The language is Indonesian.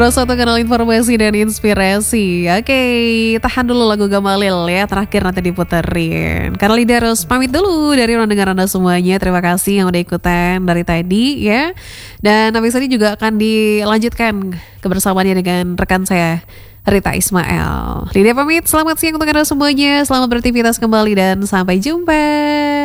Terus satu kanal informasi dan inspirasi. Oke, tahan dulu lagu Gamalil ya, terakhir nanti diputerin. Karena Lida harus pamit dulu dari pendengar Anda semuanya. Terima kasih yang udah ikutan dari tadi ya. Dan habis ini juga akan dilanjutkan kebersamaannya dengan rekan saya Rita Ismail. Lida pamit, selamat siang untuk Anda semuanya. Selamat beraktivitas kembali dan sampai jumpa.